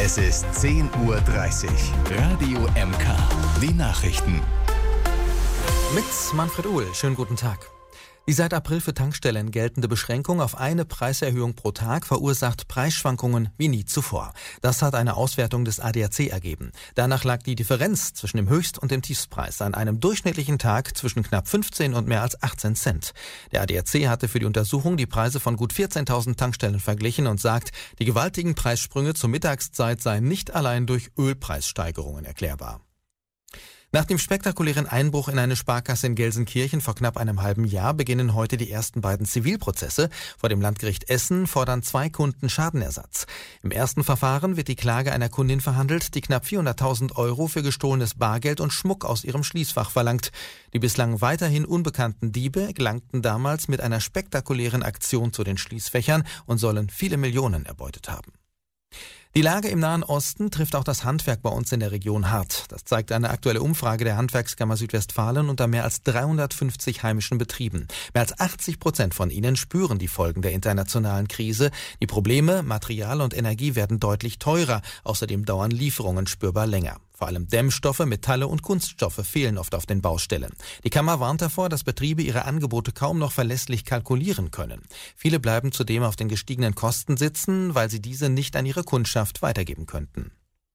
Es ist 10:30 Uhr. Radio MK. Die Nachrichten. Mit Manfred Uhl. Schönen guten Tag. Die seit April für Tankstellen geltende Beschränkung auf eine Preiserhöhung pro Tag verursacht Preisschwankungen wie nie zuvor. Das hat eine Auswertung des ADAC ergeben. Danach lag die Differenz zwischen dem Höchst- und dem Tiefstpreis an einem durchschnittlichen Tag zwischen knapp 15 und mehr als 18 Cent. Der ADAC hatte für die Untersuchung die Preise von gut 14.000 Tankstellen verglichen und sagt, die gewaltigen Preissprünge zur Mittagszeit seien nicht allein durch Ölpreissteigerungen erklärbar. Nach dem spektakulären Einbruch in eine Sparkasse in Gelsenkirchen vor knapp einem halben Jahr beginnen heute die ersten beiden Zivilprozesse. Vor dem Landgericht Essen fordern 2 Kunden Schadenersatz. Im ersten Verfahren wird die Klage einer Kundin verhandelt, die knapp 400.000 € für gestohlenes Bargeld und Schmuck aus ihrem Schließfach verlangt. Die bislang weiterhin unbekannten Diebe gelangten damals mit einer spektakulären Aktion zu den Schließfächern und sollen viele Millionen erbeutet haben. Die Lage im Nahen Osten trifft auch das Handwerk bei uns in der Region hart. Das zeigt eine aktuelle Umfrage der Handwerkskammer Südwestfalen unter mehr als 350 heimischen Betrieben. Mehr als 80% von ihnen spüren die Folgen der internationalen Krise. Die Probleme, Material und Energie werden deutlich teurer. Außerdem dauern Lieferungen spürbar länger. Vor allem Dämmstoffe, Metalle und Kunststoffe fehlen oft auf den Baustellen. Die Kammer warnt davor, dass Betriebe ihre Angebote kaum noch verlässlich kalkulieren können. Viele bleiben zudem auf den gestiegenen Kosten sitzen, weil sie diese nicht an ihre Kundschaft weitergeben könnten.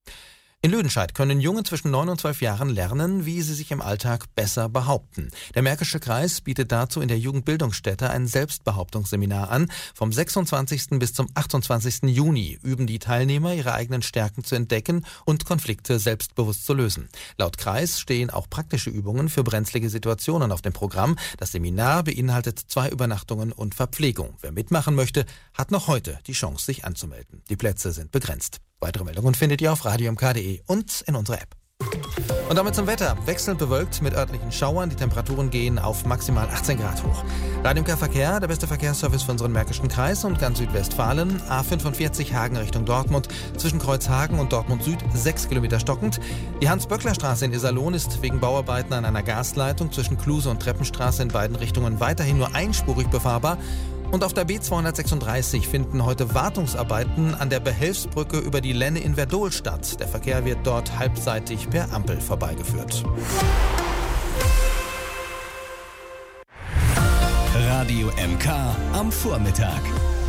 In Lüdenscheid können Jungen zwischen 9 und 12 Jahren lernen, wie sie sich im Alltag besser behaupten. Der Märkische Kreis bietet dazu in der Jugendbildungsstätte ein Selbstbehauptungsseminar an. Vom 26. bis zum 28. Juni üben die Teilnehmer, ihre eigenen Stärken zu entdecken und Konflikte selbstbewusst zu lösen. Laut Kreis stehen auch praktische Übungen für brenzlige Situationen auf dem Programm. Das Seminar beinhaltet 2 Übernachtungen und Verpflegung. Wer mitmachen möchte, hat noch heute die Chance, sich anzumelden. Die Plätze sind begrenzt. Weitere Meldungen findet ihr auf radiomk.de und in unserer App. Und damit zum Wetter. Wechselnd bewölkt mit örtlichen Schauern. Die Temperaturen gehen auf maximal 18 Grad hoch. Radio MK Verkehr, der beste Verkehrsservice für unseren Märkischen Kreis und ganz Südwestfalen. A45 Hagen Richtung Dortmund. Zwischen Kreuzhagen und Dortmund Süd 6 Kilometer stockend. Die Hans-Böckler-Straße in Iserlohn ist wegen Bauarbeiten an einer Gasleitung zwischen Kluse und Treppenstraße in beiden Richtungen weiterhin nur einspurig befahrbar. Und auf der B236 finden heute Wartungsarbeiten an der Behelfsbrücke über die Lenne in Verdol statt. Der Verkehr wird dort halbseitig per Ampel vorbeigeführt. Radio MK am Vormittag.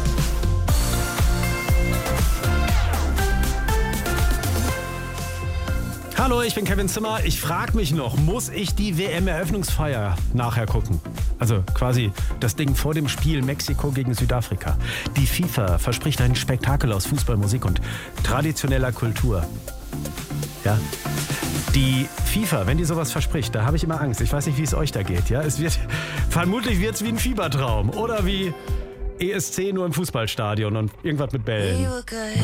Hallo, ich bin Kevin Zimmer. Ich frage mich noch, muss ich die WM-Eröffnungsfeier nachher gucken? Also quasi das Ding vor dem Spiel Mexiko gegen Südafrika. Die FIFA verspricht ein Spektakel aus Fußball, Musik und traditioneller Kultur. Ja. Die FIFA, wenn die sowas verspricht, da habe ich immer Angst. Ich weiß nicht, wie es euch da geht. Ja? Vermutlich wird es wie ein Fiebertraum oder wie ESC nur im Fußballstadion und irgendwas mit Bällen.